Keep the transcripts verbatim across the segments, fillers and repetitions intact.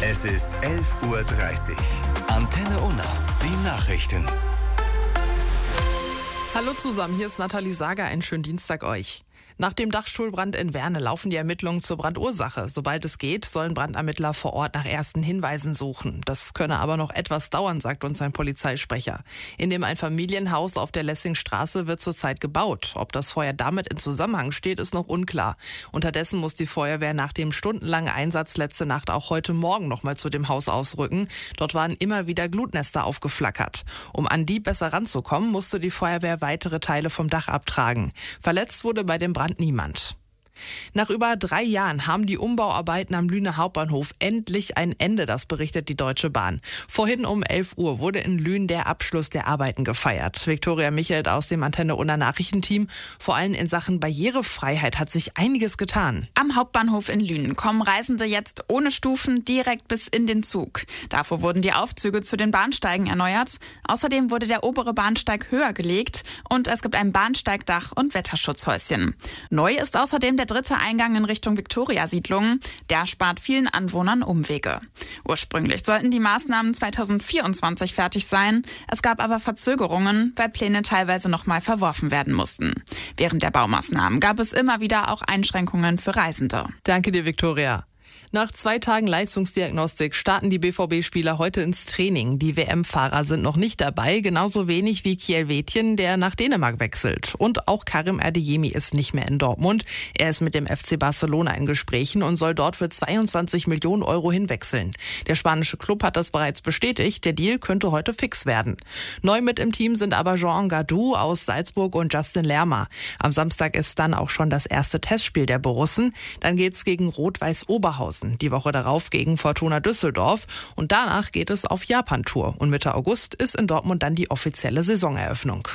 Es ist elf Uhr dreißig. Antenne Unna, die Nachrichten. Hallo zusammen, hier ist Nathalie Sager. Einen schönen Dienstag euch. Nach dem Dachstuhlbrand in Werne laufen die Ermittlungen zur Brandursache. Sobald es geht, sollen Brandermittler vor Ort nach ersten Hinweisen suchen. Das könne aber noch etwas dauern, sagt uns ein Polizeisprecher. In dem Einfamilienhaus auf der Lessingstraße wird zurzeit gebaut. Ob das Feuer damit in Zusammenhang steht, ist noch unklar. Unterdessen muss die Feuerwehr nach dem stundenlangen Einsatz letzte Nacht auch heute Morgen noch mal zu dem Haus ausrücken. Dort waren immer wieder Glutnester aufgeflackert. Um an die besser ranzukommen, musste die Feuerwehr weitere Teile vom Dach abtragen. Verletzt wurde bei dem Brand niemand. Nach über drei Jahren haben die Umbauarbeiten am Lüner Hauptbahnhof endlich ein Ende, das berichtet die Deutsche Bahn. Vorhin um elf Uhr wurde in Lünen der Abschluss der Arbeiten gefeiert. Viktoria Michelt aus dem Antenne Unna Nachrichtenteam. Vor allem in Sachen Barrierefreiheit hat sich einiges getan. Am Hauptbahnhof in Lünen kommen Reisende jetzt ohne Stufen direkt bis in den Zug. Dafür wurden die Aufzüge zu den Bahnsteigen erneuert. Außerdem wurde der obere Bahnsteig höher gelegt und es gibt ein Bahnsteigdach und Wetterschutzhäuschen. Neu ist außerdem der dritte Eingang in Richtung Viktoria-Siedlung. Der spart vielen Anwohnern Umwege. Ursprünglich sollten die Maßnahmen zweitausendvierundzwanzig fertig sein. Es gab aber Verzögerungen, weil Pläne teilweise nochmal verworfen werden mussten. Während der Baumaßnahmen gab es immer wieder auch Einschränkungen für Reisende. Danke dir, Viktoria. Nach zwei Tagen Leistungsdiagnostik starten die B V B-Spieler heute ins Training. Die W M-Fahrer sind noch nicht dabei, genauso wenig wie Kjell-Wetjen, der nach Dänemark wechselt. Und auch Karim Adeyemi ist nicht mehr in Dortmund. Er ist mit dem F C Barcelona in Gesprächen und soll dort für zweiundzwanzig Millionen Euro hinwechseln. Der spanische Klub hat das bereits bestätigt. Der Deal könnte heute fix werden. Neu mit im Team sind aber Jean Gadou aus Salzburg und Justin Lerma. Am Samstag ist dann auch schon das erste Testspiel der Borussen. Dann geht's gegen Rot-Weiß Oberhausen. Die Woche darauf gegen Fortuna Düsseldorf und danach geht es auf Japan-Tour. Und Mitte August ist in Dortmund dann die offizielle Saisoneröffnung.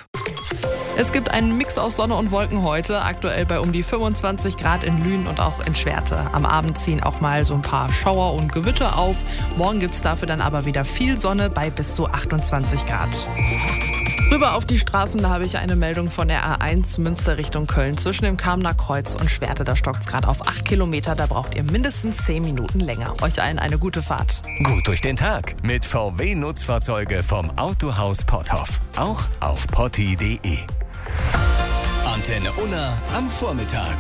Es gibt einen Mix aus Sonne und Wolken heute, aktuell bei um die fünfundzwanzig Grad in Lünen und auch in Schwerte. Am Abend ziehen auch mal so ein paar Schauer und Gewitter auf. Morgen gibt es dafür dann aber wieder viel Sonne bei bis zu achtundzwanzig Grad. Rüber auf die Straßen, da habe ich eine Meldung von der A eins Münster Richtung Köln. Zwischen dem Kamener Kreuz und Schwerte, da stockt es gerade auf acht Kilometer. Da braucht ihr mindestens zehn Minuten länger. Euch allen eine gute Fahrt. Gut durch den Tag mit V W-Nutzfahrzeuge vom Autohaus Potthoff. Auch auf potti punkt de. Antenne Unna am Vormittag.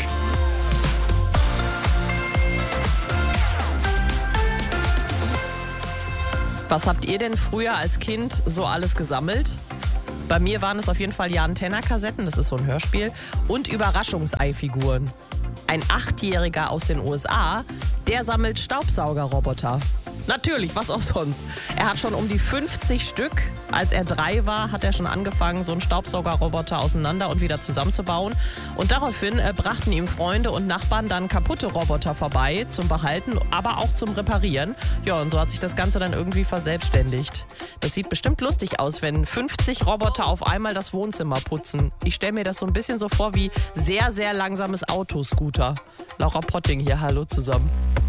Was habt ihr denn früher als Kind so alles gesammelt? Bei mir waren es auf jeden Fall Jan Tenner-Kassetten, das ist so ein Hörspiel, und Überraschungseifiguren. Ein Achtjähriger aus den U S A, der sammelt Staubsaugerroboter. Natürlich, was auch sonst. Er hat schon um die fünfzig Stück. Als er drei war, hat er schon angefangen, so einen Staubsaugerroboter auseinander und wieder zusammenzubauen. Und daraufhin äh, brachten ihm Freunde und Nachbarn dann kaputte Roboter vorbei zum Behalten, aber auch zum Reparieren. Ja, und so hat sich das Ganze dann irgendwie verselbstständigt. Das sieht bestimmt lustig aus, wenn fünfzig Roboter auf einmal das Wohnzimmer putzen. Ich stelle mir das so ein bisschen so vor wie sehr, sehr langsames Autoscooter. Laura Potting hier, hallo zusammen.